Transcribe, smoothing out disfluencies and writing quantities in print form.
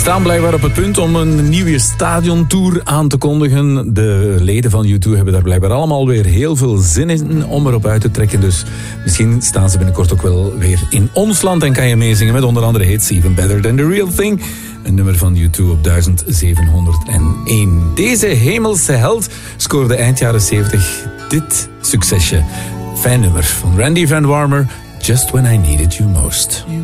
staan blijkbaar op het punt om een nieuwe stadiontour aan te kondigen. De leden van U2 hebben daar blijkbaar allemaal weer heel veel zin in om erop uit te trekken. Dus misschien staan ze binnenkort ook wel weer in ons land en kan je meezingen met onder andere hits Even Better Than The Real Thing. Een nummer van U2 op 1701. Deze hemelse held scoorde eind jaren 70 dit succesje. Fijn nummer van Randy Van Warmer, Just When I Needed You Most.